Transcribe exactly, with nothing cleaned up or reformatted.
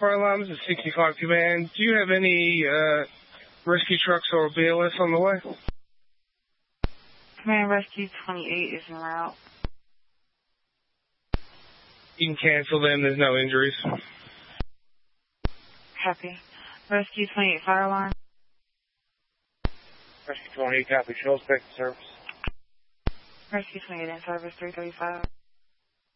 Fire Alarm. This is sixty-five Command. Do you have any uh, rescue trucks or B L S on the way? Command Rescue twenty-eight is en route. You can cancel them. There's no injuries. Copy. Rescue twenty-eight Fire Alarm. Rescue twenty-eight, copy. Show expected service. Rescue twenty-eight in service, three thirty-five.